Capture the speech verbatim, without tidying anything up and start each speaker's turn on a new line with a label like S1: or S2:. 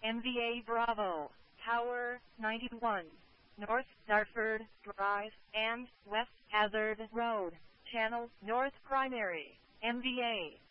S1: M V A Bravo, Tower ninety-one, North Dartford Drive, and West Hazard Road, Channel North Primary, M V A.